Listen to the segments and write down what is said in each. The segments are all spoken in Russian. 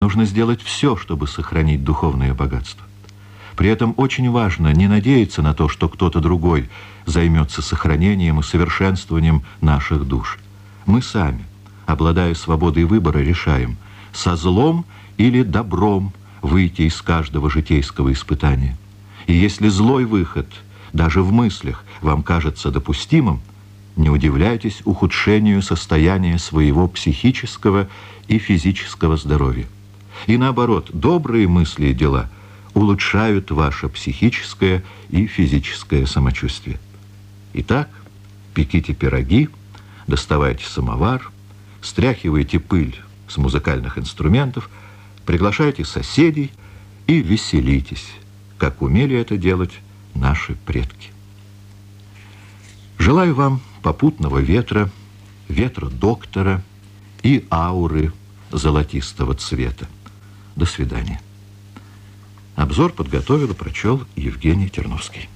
нужно сделать все, чтобы сохранить духовное богатство. При этом очень важно не надеяться на то, что кто-то другой займется сохранением и совершенствованием наших душ. Мы сами, обладая свободой выбора, решаем, со злом или добром выйти из каждого житейского испытания. И если злой выход, даже в мыслях, вам кажется допустимым, не удивляйтесь ухудшению состояния своего психического и физического здоровья. И наоборот, добрые мысли и дела улучшают ваше психическое и физическое самочувствие. Итак, пеките пироги, доставайте самовар, стряхивайте пыль с музыкальных инструментов, приглашайте соседей и веселитесь, как умели это делать наши предки. Желаю вам попутного ветра, ветра доктора и ауры золотистого цвета. До свидания. Обзор подготовил и прочел Евгений Терновский.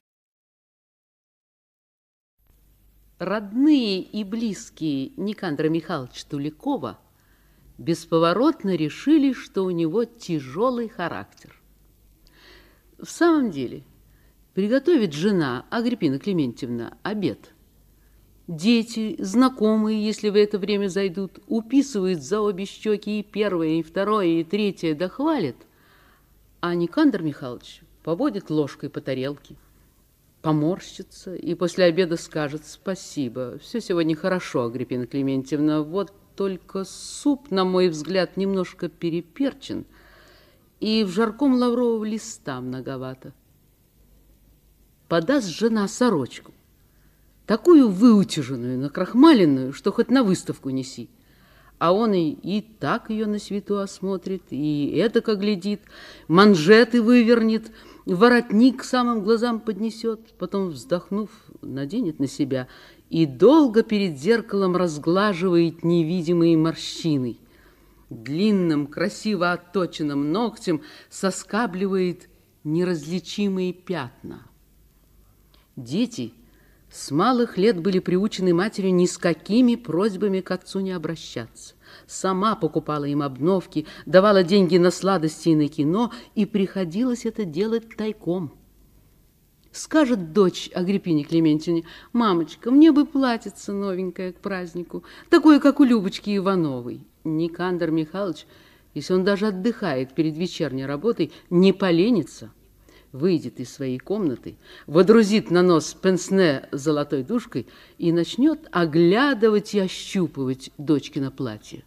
Родные и близкие Никандра Михайловича Туликова бесповоротно решили, что у него тяжелый характер. В самом деле, приготовит жена Агриппина Клементьевна обед. Дети, знакомые, если в это время зайдут, уписывают за обе щеки и первое, и второе, и третье, да хвалят. А Никандр Михайлович поводит ложкой по тарелке, поморщится и после обеда скажет: спасибо, все сегодня хорошо, Агриппина Клементьевна, вот только суп, на мой взгляд, немножко переперчен, и в жарком лаврового листа многовато. Подаст жена сорочку, такую выутяженную, накрахмаленную, что хоть на выставку неси. А он и так ее на свету осмотрит, и эдак оглядит, манжеты вывернет, воротник к самым глазам поднесет, потом, вздохнув, наденет на себя и долго перед зеркалом разглаживает невидимые морщины. Длинным, красиво отточенным ногтем соскабливает неразличимые пятна. Дети с малых лет были приучены матерью ни с какими просьбами к отцу не обращаться. Сама покупала им обновки, давала деньги на сладости и на кино, и приходилось это делать тайком. Скажет дочь Агриппине Клементьевне: мамочка, мне бы платьице новенькое к празднику, такое, как у Любочки Ивановой. Никандр Михайлович, если он даже отдыхает перед вечерней работой, не поленится, выйдет из своей комнаты, водрузит на нос пенсне с золотой дужкой и начнет оглядывать и ощупывать дочкино платье.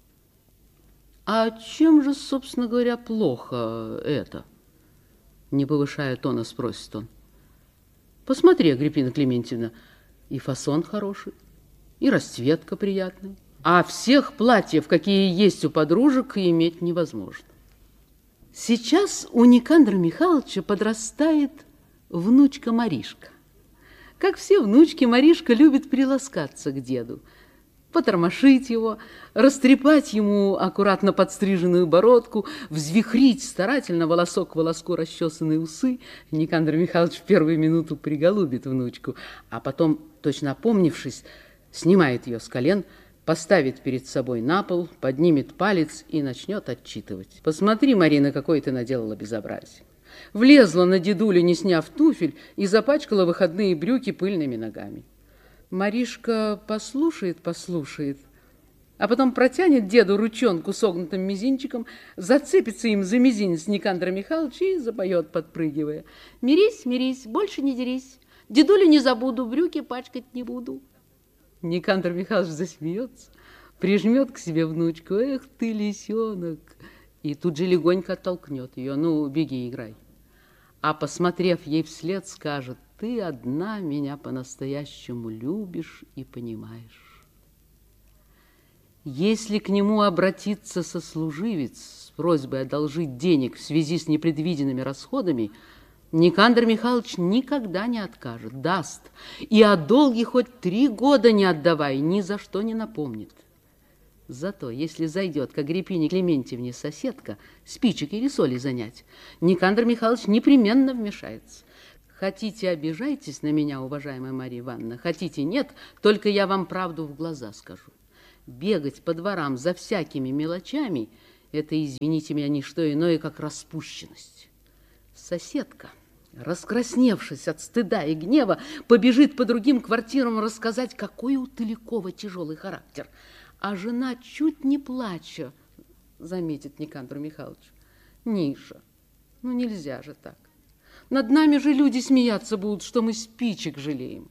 А чем же, собственно говоря, плохо это? Не повышая тона, спросит он. Посмотри, Агриппина Клементьевна, и фасон хороший, и расцветка приятная, а всех платьев, какие есть у подружек, иметь невозможно. Сейчас у Никандра Михайловича подрастает внучка Маришка. Как все внучки, Маришка любит приласкаться к деду, потормошить его, растрепать ему аккуратно подстриженную бородку, взвихрить старательно волосок к волоску расчесанные усы. Никандр Михайлович в первую минуту приголубит внучку, а потом, точно опомнившись, снимает ее с колен, поставит перед собой на пол, поднимет палец и начнет отчитывать. Посмотри, Марина, какое ты наделала безобразие. Влезла на дедулю, не сняв туфель, и запачкала выходные брюки пыльными ногами. Маришка послушает, а потом протянет деду ручонку согнутым мизинчиком, зацепится им за мизинец Никандра Михайловича и запоет, подпрыгивая: «Мирись, мирись, больше не дерись, дедулю не забуду, брюки пачкать не буду». Никандр Михайлович засмеется, прижмет к себе внучку: «Эх ты, лисенок!» и тут же легонько оттолкнет ее: «Ну, беги, играй». А, посмотрев ей вслед, скажет: «Ты одна меня по-настоящему любишь и понимаешь». Если к нему обратиться сослуживец с просьбой одолжить денег в связи с непредвиденными расходами, Никандр Михайлович никогда не откажет, даст, и о долге хоть 3 года не отдавай, ни за что не напомнит. Зато, если зайдет к Агриппине Клементьевне соседка спичек или соли занять, Никандр Михайлович непременно вмешается. Хотите, обижайтесь на меня, уважаемая Марья Ивановна, хотите, нет, только я вам правду в глаза скажу. Бегать по дворам за всякими мелочами Это, извините меня, не что иное, как распущенность. Соседка, раскрасневшись от стыда и гнева, побежит по другим квартирам рассказать, какой у Талякова тяжелый характер. А жена, чуть не плача, заметит Никандр Михайлович: Ниша, ну нельзя же так. Над нами же люди смеяться будут, что мы спичек жалеем.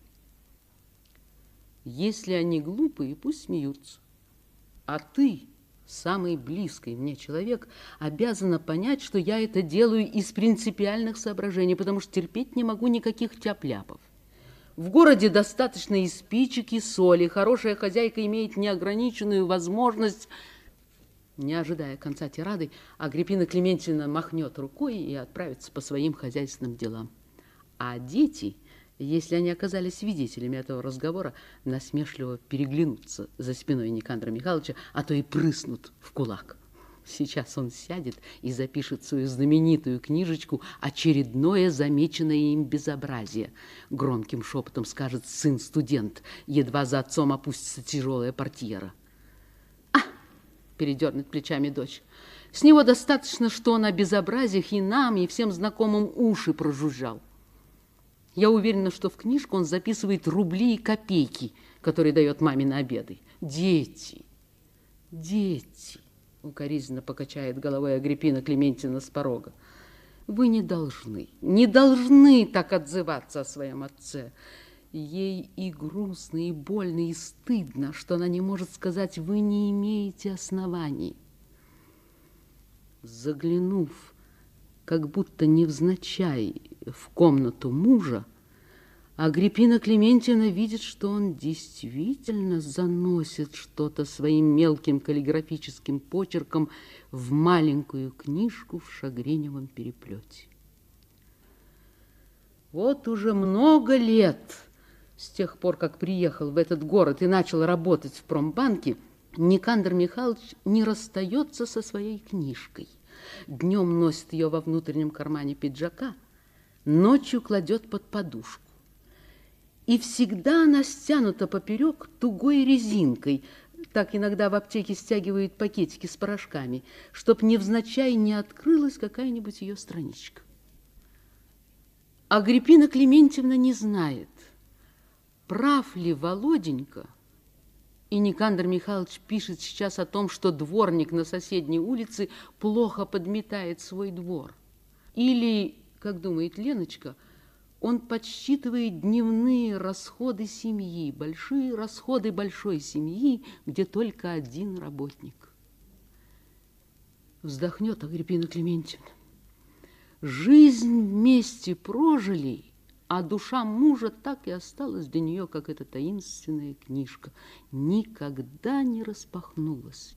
Если они глупые, пусть смеются. А ты, самый близкий мне человек, обязана понять, что я это делаю из принципиальных соображений, потому что терпеть не могу никаких тяп-ляпов. В городе достаточно и спичек, и соли. Хорошая хозяйка имеет неограниченную возможность. Не ожидая конца тирады, Агриппина Клементьевна махнет рукой и отправится по своим хозяйственным делам. А дети, если они оказались свидетелями этого разговора, насмешливо переглянутся за спиной Никандра Михайловича, а то и прыснут в кулак. Сейчас он сядет и запишет свою знаменитую книжечку «Очередное замеченное им безобразие». Громким шепотом скажет сын-студент, едва за отцом опустится тяжелая портьера. Передернет плечами дочь. С него достаточно, что он о безобразиях и нам, и всем знакомым уши прожужжал. Я уверена, что в книжку он записывает рубли и копейки, которые дает маме на обеды. Дети, дети, укоризненно покачает головой Агриппина Клементьевна с порога. Вы не должны так отзываться о своем отце. Ей и грустно, и больно, и стыдно, что она не может сказать: вы не имеете оснований. Заглянув, как будто невзначай, в комнату мужа, Агриппина Клементьевна видит, что он действительно заносит что-то своим мелким каллиграфическим почерком в маленькую книжку в шагреневом переплете. Вот уже много лет, с тех пор, как приехал в этот город и начал работать в промбанке, Никандр Михайлович не расстается со своей книжкой. Днем носит ее во внутреннем кармане пиджака, ночью кладет под подушку. И всегда она стянута поперек тугой резинкой. Так иногда в аптеке стягивают пакетики с порошками, чтоб невзначай не открылась какая-нибудь ее страничка. Агриппина Клементьевна не знает, прав ли Володенька, и Никандр Михайлович пишет сейчас о том, что дворник на соседней улице плохо подметает свой двор. Или, как думает Леночка, он подсчитывает дневные расходы семьи, большие расходы большой семьи, где только один работник. Вздохнет Агриппина Клементьевна. Жизнь вместе прожили, а душа мужа так и осталась для нее, как эта таинственная книжка, никогда не распахнулась.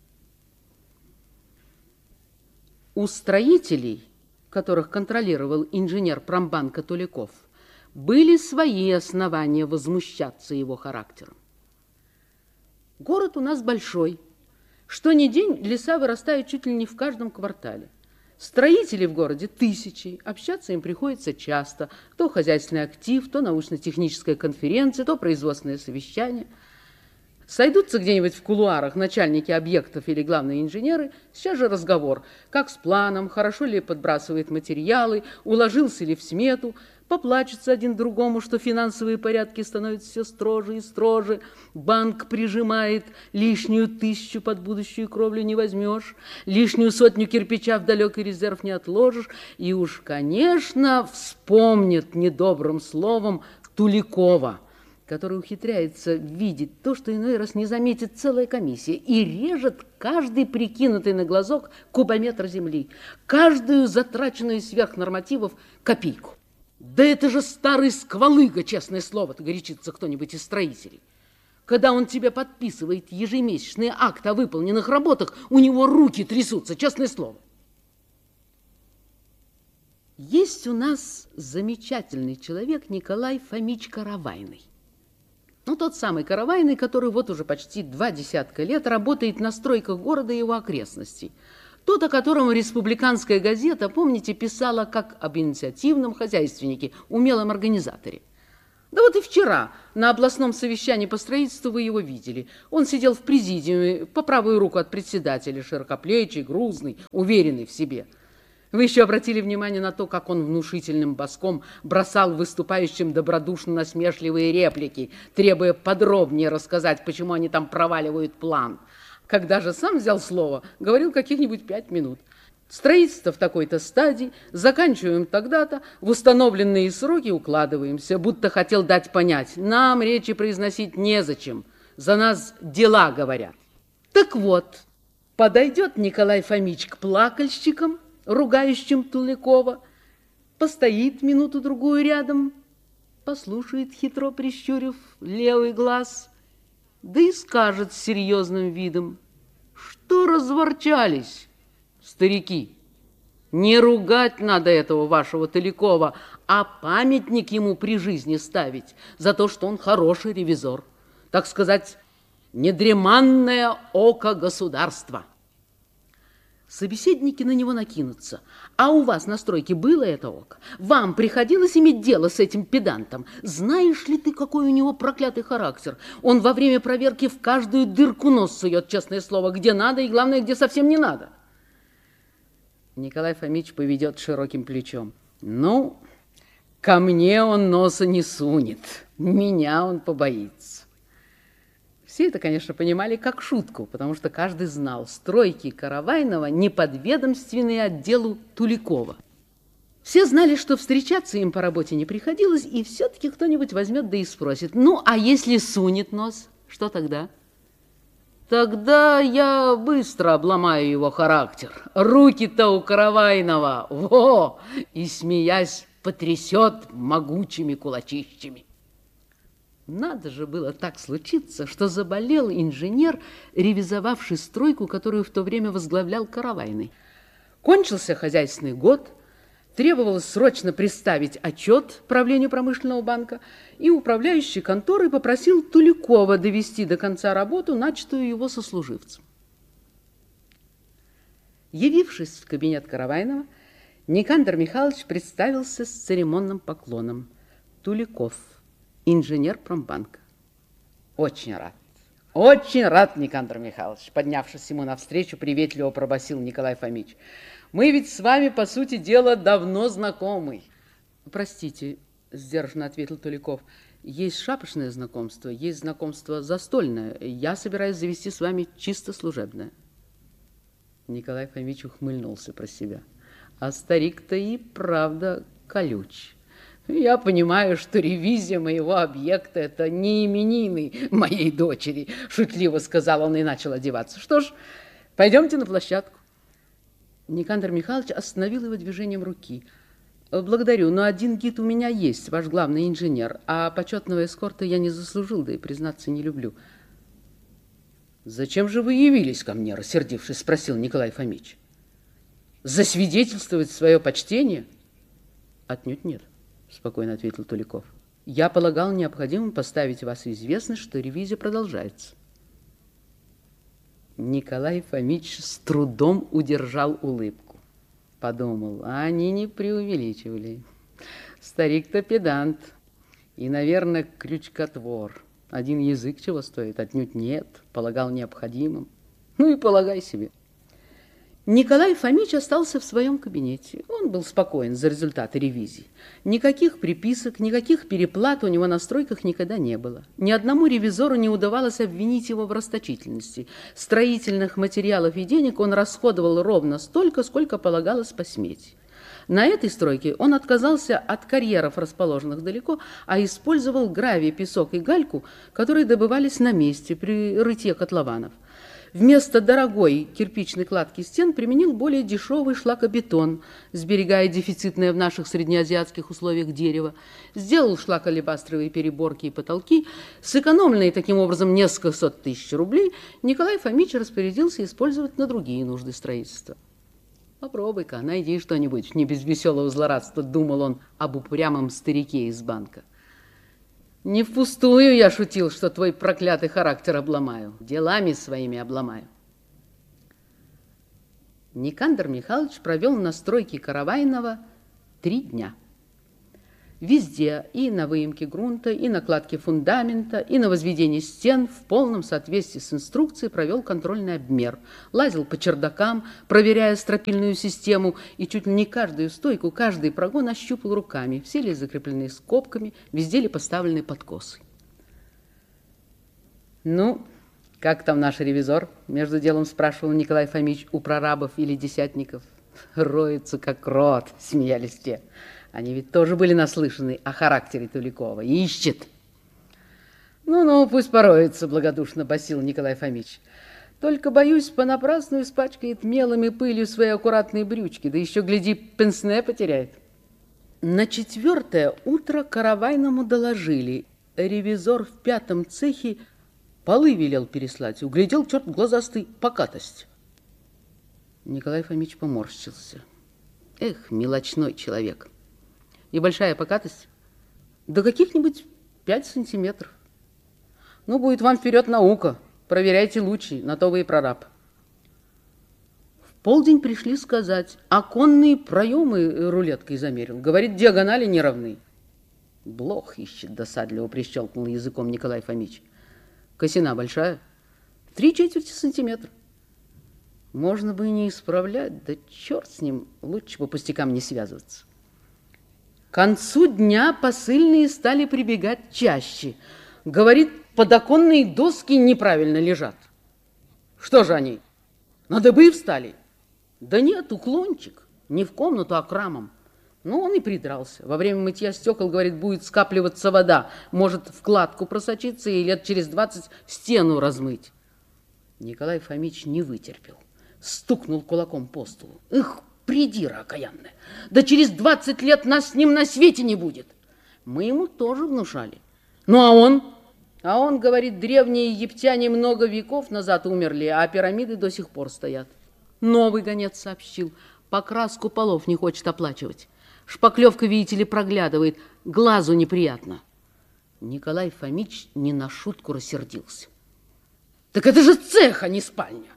У строителей, которых контролировал инженер промбанка Таляков, были свои основания возмущаться его характером. Город у нас большой. Что ни день леса вырастают чуть ли не в каждом квартале. Строителей в городе тысячи, общаться им приходится часто. То хозяйственный актив, то научно-техническая конференция, то производственное совещание. Сойдутся где-нибудь в кулуарах начальники объектов или главные инженеры, сейчас же разговор, как с планом, хорошо ли подбрасывает материалы, уложился ли в смету, поплачутся один другому, что финансовые порядки становятся все строже и строже, банк прижимает, лишнюю 1000 под будущую кровлю не возьмешь, лишнюю 100 кирпича в далекий резерв не отложишь, и уж, конечно, вспомнят недобрым словом Талякова, который ухитряется видеть то, что иной раз не заметит целая комиссия, и режет каждый прикинутый на глазок кубометр земли, каждую затраченную сверх нормативов копейку. Да это же старый сквалыга, честное слово-то, горячится кто-нибудь из строителей. Когда он тебе подписывает ежемесячный акт о выполненных работах, у него руки трясутся, честное слово. Есть у нас замечательный человек Николай Фомич Каравайный. Ну, тот самый Каравайный, который вот уже почти 20 лет работает на стройках города и его окрестностей. Тот, о котором республиканская газета, помните, писала как об инициативном хозяйственнике, умелом организаторе. Да вот и вчера на областном совещании по строительству вы его видели. Он сидел в президиуме по правую руку от председателя, широкоплечий, грузный, уверенный в себе. Вы еще обратили внимание на то, как он внушительным баском бросал выступающим добродушно-насмешливые реплики, требуя подробнее рассказать, почему они там проваливают план. Когда же сам взял слово, говорил каких-нибудь 5 минут. Строительство в такой-то стадии, заканчиваем тогда-то, в установленные сроки укладываемся, будто хотел дать понять, нам речи произносить незачем, за нас дела говорят. Так вот, подойдет Николай Фомич к плакальщикам, ругающим Туликова, постоит минуту-другую рядом, послушает, хитро прищурив левый глаз, да и скажет с серьезным видом: что разворчались, старики, не ругать надо этого вашего Туликова, а памятник ему при жизни ставить за то, что он хороший ревизор, так сказать, недреманное око государства. Собеседники на него накинутся. А у вас на стройке было это око? Вам приходилось иметь дело с этим педантом? Знаешь ли ты, какой у него проклятый характер? Он во время проверки в каждую дырку нос сует, честное слово, где надо и, главное, где совсем не надо. Николай Фомич поведет широким плечом. Ну, ко мне он носа не сунет, меня он побоится. Все это, конечно, понимали как шутку, потому что каждый знал, стройки Каравайного не подведомственные отделу Туликова. Все знали, что встречаться им по работе не приходилось, и все-таки кто-нибудь возьмет да и спросит: ну, а если сунет нос, что тогда? Тогда я быстро обломаю его характер. Руки-то у Каравайного, во! И, смеясь, потрясет могучими кулачищами. Надо же было так случиться, что заболел инженер, ревизовавший стройку, которую в то время возглавлял Каравайный. Кончился хозяйственный год, требовалось срочно представить отчет правлению промышленного банка, и управляющий конторой попросил Туликова довести до конца работу, начатую его сослуживцем. Явившись в кабинет Каравайного, Никандр Михайлович представился с церемонным поклоном. Туликов, инженер промбанка. Очень рад, Никандр Михайлович, поднявшись ему навстречу, приветливо пробасил Николай Фомич. Мы ведь с вами, по сути дела, давно знакомы. Простите, сдержанно ответил Туликов, есть шапошное знакомство, есть знакомство застольное. Я собираюсь завести с вами чисто служебное. Николай Фомич ухмыльнулся про себя. А старик-то и правда колюч. Я понимаю, что ревизия моего объекта – это не именины моей дочери, шутливо сказал он и начал одеваться. Что ж, пойдемте на площадку. Никандр Михайлович остановил его движением руки. Благодарю, но один гид у меня есть, ваш главный инженер, а почетного эскорта я не заслужил, да и, признаться, не люблю. Зачем же вы явились ко мне, рассердившись, спросил Николай Фомич. Засвидетельствовать свое почтение? Отнюдь нет. Спокойно ответил Туликов. Я полагал необходимым поставить вас в известность, что ревизия продолжается. Николай Фомич с трудом удержал улыбку. Подумал, они не преувеличивали. Старик-то педант и, наверное, крючкотвор. Один язык чего стоит? Отнюдь нет. Полагал необходимым. Ну и полагай себе. Николай Фомич остался в своем кабинете. Он был спокоен за результаты ревизии. Никаких приписок, никаких переплат у него на стройках никогда не было. Ни одному ревизору не удавалось обвинить его в расточительности. Строительных материалов и денег он расходовал ровно столько, сколько полагалось по смете. На этой стройке он отказался от карьеров, расположенных далеко, а использовал гравий, песок и гальку, которые добывались на месте при рытье котлованов. Вместо дорогой кирпичной кладки стен применил более дешевый шлакобетон, сберегая дефицитное в наших среднеазиатских условиях дерево, сделал шлаколибастровые переборки и потолки, сэкономленные таким образом несколько сот тысяч рублей, Николай Фомич распорядился использовать на другие нужды строительства. Попробуй-ка, найди что-нибудь, не без веселого злорадства, думал он об упрямом старике из банка. Не впустую я шутил, что твой проклятый характер обломаю. Делами своими обломаю. Никандр Михайлович провел на стройке Каравайного 3 дня. Везде, и на выемке грунта, и на кладке фундамента, и на возведении стен в полном соответствии с инструкцией провел контрольный обмер. Лазил по чердакам, проверяя стропильную систему, и чуть ли не каждую стойку, каждый прогон ощупал руками, все ли закреплены скобками, везде ли поставлены подкосы. «Ну, как там наш ревизор?» — между делом спрашивал Николай Фомич у прорабов или десятников. «Роется, как рот», — смеялись те. Они ведь тоже были наслышаны о характере Туликова. Ищет. «Ну-ну, пусть пороется», — благодушно басил Николай Фомич. «Только, боюсь, понапрасну испачкает мелом и пылью свои аккуратные брючки, да еще, гляди, пенсне потеряет». На 4-е утро Каравайному доложили. Ревизор в 5-м цехе полы велел переслать. Углядел, черт глазастый, покатость. Николай Фомич поморщился. Эх, мелочной человек. И большая покатость? Да каких-нибудь 5 сантиметров. Ну, будет вам вперед наука. Проверяйте лучи, на то вы и прораб. В полдень пришли сказать, оконные проемы рулеткой замерил. Говорит, диагонали не равны. Блох ищет, досадливо прищелкнул языком Николай Фомич. Косина большая? 3/4 сантиметра. Можно бы и не исправлять, да черт с ним, лучше по пустякам не связываться. К концу дня посыльные стали прибегать чаще. Говорит, подоконные доски неправильно лежат. Что же они, на дыбы встали? Да нет, уклончик, не в комнату, а к рамам. Ну, он и придрался. Во время мытья стекол, говорит, будет скапливаться вода. Может в кладку просочиться и лет через 20 стену размыть. Николай Фомич не вытерпел. Стукнул кулаком по столу. Эх, придира окаянная. Да через 20 лет нас с ним на свете не будет. Мы ему тоже внушали. Ну, а он? А он, говорит, древние египтяне много веков назад умерли, а пирамиды до сих пор стоят. Новый гонец сообщил. Покраску полов не хочет оплачивать. Шпаклевка, видите ли, проглядывает. Глазу неприятно. Николай Фомич не на шутку рассердился. Так это же цех, а не спальня.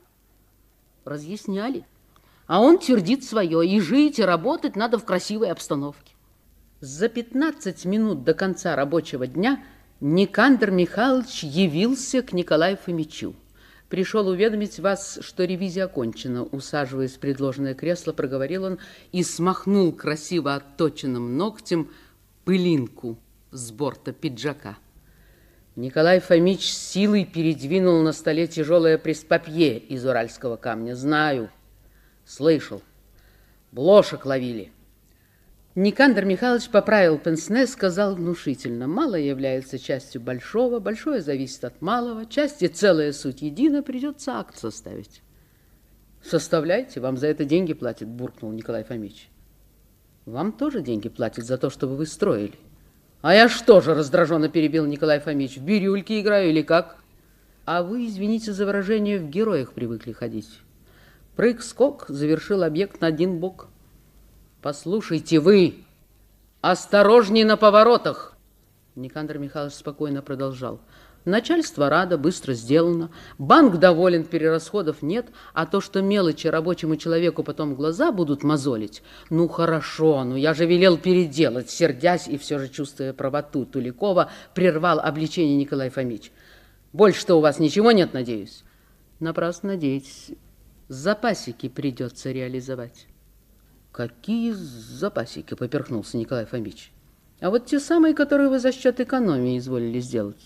Разъясняли. А он твердит свое. И жить, и работать надо в красивой обстановке. За 15 минут до конца рабочего дня Никандр Михайлович явился к Николаю Фомичу. Пришел уведомить вас, что ревизия окончена. Усаживаясь в предложенное кресло, проговорил он и смахнул красиво отточенным ногтем пылинку с борта пиджака. Николай Фомич с силой передвинул на столе тяжелое преспапье из уральского камня. Знаю, слышал, блошек ловили. Никандр Михайлович поправил пенсне, сказал внушительно. Малое является частью большого, большое зависит от малого, части целая суть едина, придется акт составить. Составляйте, вам за это деньги платят, буркнул Николай Фомич. Вам тоже деньги платят за то, чтобы вы строили. А я что же, раздраженно перебил Николай Фомич, в бирюльки играю или как? А вы, извините за выражение, в героях привыкли ходить. Прыг-скок завершил объект на один бок. Послушайте вы, осторожней на поворотах. Никандр Михайлович спокойно продолжал. Начальство радо, быстро сделано. Банк доволен, перерасходов нет. А то, что мелочи рабочему человеку потом глаза будут мозолить. Ну хорошо, ну я же велел переделать. Сердясь и все же чувствуя правоту Туликова, прервал обличение Николай Фомич. Больше-то у вас ничего нет, надеюсь? Напрасно надеетесь. Запасики придется реализовать. Какие запасики, поперхнулся Николай Фомич. А вот те самые, которые вы за счет экономии изволили сделать.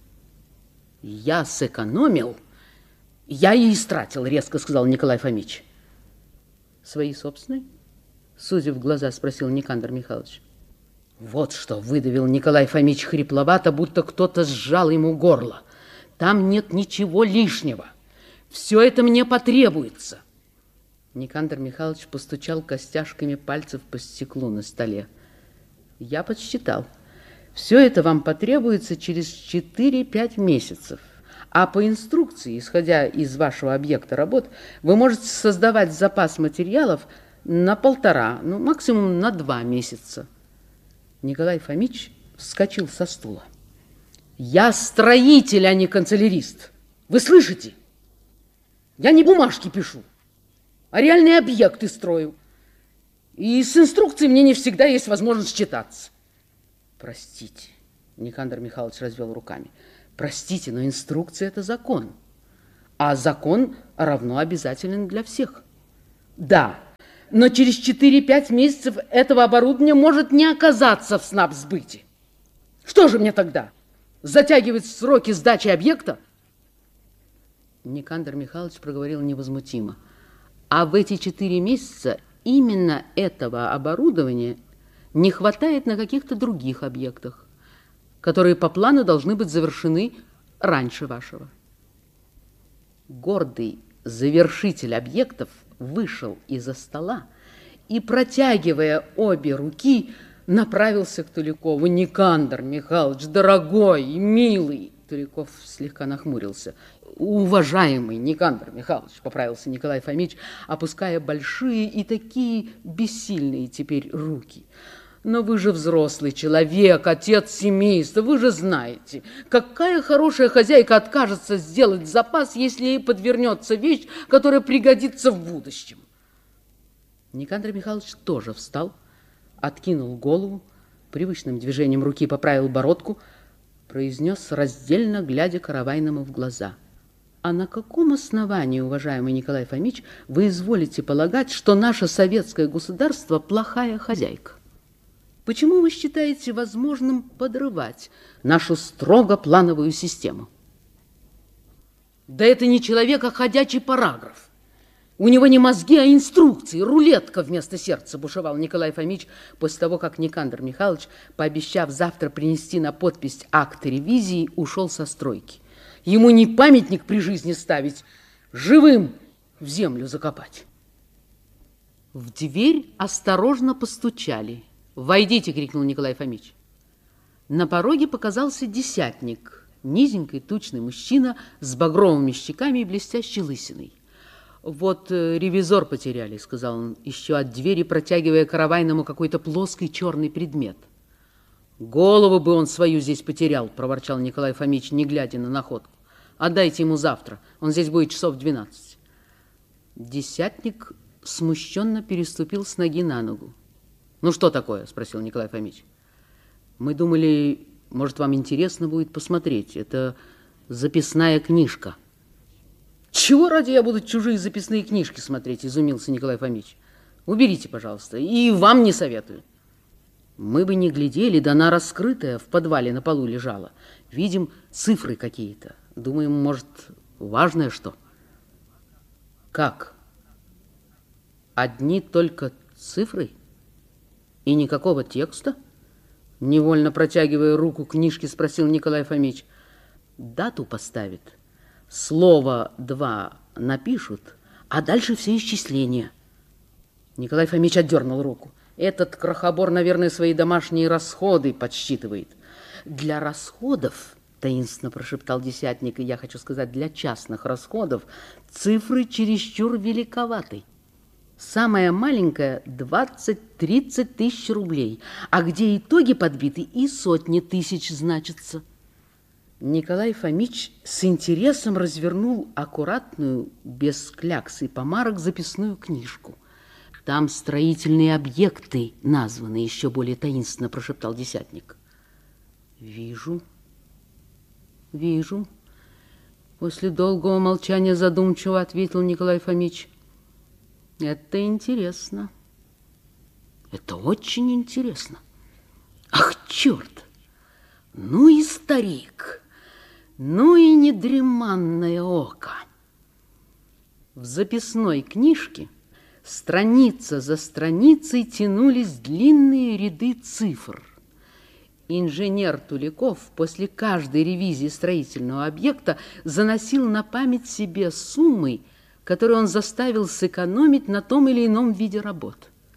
Я сэкономил, я и истратил, резко сказал Николай Фомич. Свои собственные? Сузив глаза, спросил Никандр Михайлович. Вот что выдавил Николай Фомич хрипловато, будто кто-то сжал ему горло. Там нет ничего лишнего. Все это мне потребуется. Никандр Михайлович постучал костяшками пальцев по стеклу на столе. Я подсчитал. Все это вам потребуется через 4-5 месяцев. А по инструкции, исходя из вашего объекта работ, вы можете создавать запас материалов на 1,5, ну, максимум на 2 месяца. Николай Фомич вскочил со стула. Я строитель, а не канцелярист. Вы слышите? Я не бумажки пишу, а реальные объекты строю. И с инструкцией мне не всегда есть возможность читаться. Простите, Никандр Михайлович развел руками. Простите, но инструкция – это закон. А закон равно обязателен для всех. Да, но через 4-5 месяцев этого оборудования может не оказаться в снабсбыте. Что же мне тогда? Затягивать сроки сдачи объекта? Никандр Михайлович проговорил невозмутимо. А в эти 4 месяца именно этого оборудования не хватает на каких-то других объектах, которые по плану должны быть завершены раньше вашего. Гордый завершитель объектов вышел из-за стола и, протягивая обе руки, направился к Туликову. Никандр Михайлович, дорогой и милый. Туликов слегка нахмурился. Уважаемый Никандр Михайлович, поправился Николай Фомич, опуская большие и такие бессильные теперь руки. Но вы же взрослый человек, отец семейства, вы же знаете, какая хорошая хозяйка откажется сделать запас, если ей подвернется вещь, которая пригодится в будущем. Никандр Михайлович тоже встал, откинул голову, привычным движением руки поправил бородку, произнес, раздельно глядя Каравайному в глаза. А на каком основании, уважаемый Николай Фомич, вы изволите полагать, что наше советское государство плохая хозяйка? Почему вы считаете возможным подрывать нашу строго плановую систему? Да это не человек, а ходячий параграф. У него не мозги, а инструкции, рулетка вместо сердца, бушевал Николай Фомич после того, как Никандр Михайлович, пообещав завтра принести на подпись акт ревизии, ушел со стройки. Ему не памятник при жизни ставить, живым в землю закопать. В дверь осторожно постучали. «Войдите!» — крикнул Николай Фомич. На пороге показался десятник, низенький, тучный мужчина с багровыми щеками и блестящей лысиной. «Вот ревизор потеряли», — сказал он, еще от двери протягивая Каравайному какой-то плоский черный предмет. «Голову бы он свою здесь потерял», — проворчал Николай Фомич, не глядя на находку. «Отдайте ему завтра, он здесь будет часов 12». Десятник смущенно переступил с ноги на ногу. «Ну, что такое?» – спросил Николай Фомич. «Мы думали, может, вам интересно будет посмотреть. Это записная книжка». «Чего ради я буду чужие записные книжки смотреть?» – изумился Николай Фомич. «Уберите, пожалуйста, и вам не советую». «Мы бы не глядели, да она раскрытая в подвале на полу лежала. Видим цифры какие-то. Думаем, может, важное что?» «Как? Одни только цифры? И никакого текста?» Невольно протягивая руку к книжке, спросил Николай Фомич. «Дату поставит, слово 2 напишут, а дальше все исчисления». Николай Фомич отдернул руку. «Этот крохобор, наверное, свои домашние расходы подсчитывает». «Для расходов, — таинственно прошептал десятник, — и я хочу сказать, для частных расходов, цифры чересчур великоваты. Самая маленькая – 20-30 тысяч рублей, а где итоги подбиты, и сотни тысяч значатся». Николай Фомич с интересом развернул аккуратную, без клякс и помарок, записную книжку. «Там строительные объекты названы», – еще более таинственно прошептал десятник. «Вижу, вижу», – после долгого молчания задумчиво ответил Николай Фомич. «Это интересно. Это очень интересно. Ах, черт! Ну и старик! Ну и недреманное око!» В записной книжке страница за страницей тянулись длинные ряды цифр. Инженер Туликов после каждой ревизии строительного объекта заносил на память себе суммы, который он заставил сэкономить на том или ином виде работ.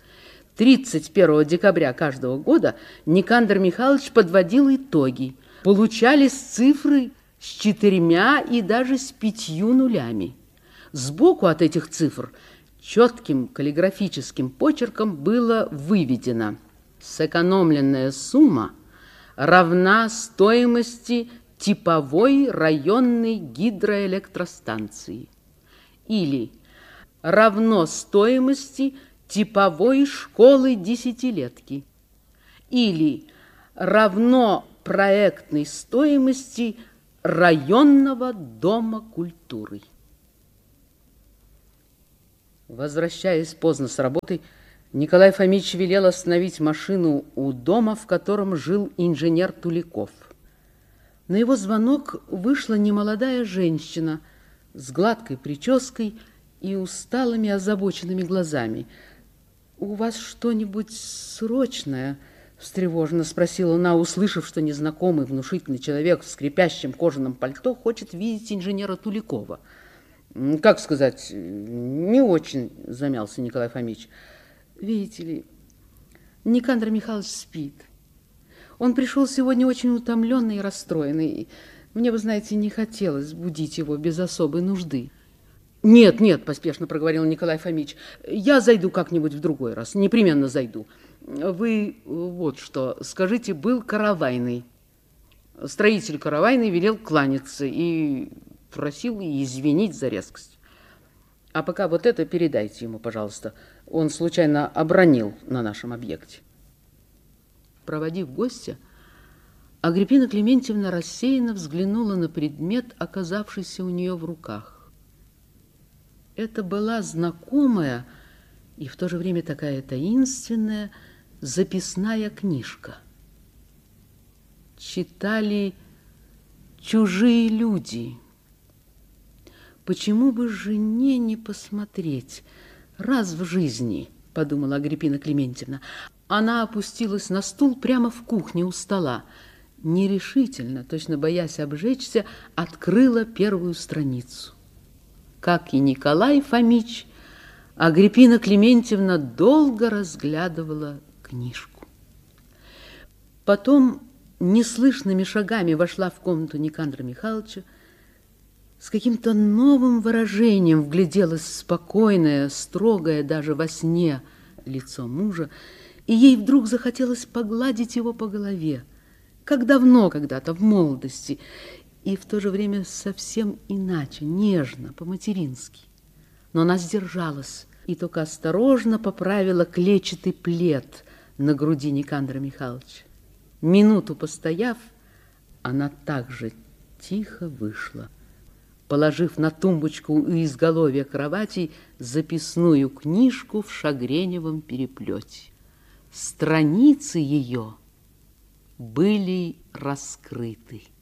31 декабря каждого года Никандр Михайлович подводил итоги. Получались цифры с 4 и даже с 5 нулями. Сбоку от этих цифр четким каллиграфическим почерком было выведено: сэкономленная сумма равна стоимости типовой районной гидроэлектростанции. Или равно стоимости типовой школы десятилетки. Или равно проектной стоимости районного дома культуры. Возвращаясь поздно с работы, Николай Фомич велел остановить машину у дома, в котором жил инженер Туликов. На его звонок вышла немолодая женщина с гладкой прической и усталыми озабоченными глазами. «У вас что-нибудь срочное?» — встревоженно спросила она, услышав, что незнакомый внушительный человек в скрипящем кожаном пальто хочет видеть инженера Туликова. «Как сказать, не очень», — замялся Николай Фомич. «Видите ли, Никандр Михайлович спит. Он пришел сегодня очень утомленный и расстроенный. Мне, вы знаете, не хотелось будить его без особой нужды». «Нет, нет», — поспешно проговорил Николай Фомич, «я зайду как-нибудь в другой раз, непременно зайду. Вы вот что, скажите, был Каравайный. Строитель Каравайный велел кланяться и просил извинить за резкость. А пока вот это передайте ему, пожалуйста. Он случайно обронил на нашем объекте». Проводив гостя, Агриппина Клементьевна рассеянно взглянула на предмет, оказавшийся у нее в руках. Это была знакомая и в то же время такая таинственная записная книжка. Читали чужие люди. «Почему бы жене не посмотреть раз в жизни?» — подумала Агриппина Клементьевна. Она опустилась на стул прямо в кухне у стола. Нерешительно, точно боясь обжечься, открыла первую страницу. Как и Николай Фомич, Агриппина Клементьевна долго разглядывала книжку. Потом неслышными шагами вошла в комнату Никандра Михайловича, с каким-то новым выражением вгляделась в спокойное, строгое даже во сне лицо мужа, и ей вдруг захотелось погладить его по голове, как давно когда-то в молодости, и в то же время совсем иначе, нежно, по-матерински. Но она сдержалась и только осторожно поправила клетчатый плед на груди Никандра Михайловича. Минуту постояв, она также тихо вышла, положив на тумбочку у изголовья кровати записную книжку в шагреневом переплете. Страницы ее были раскрыты.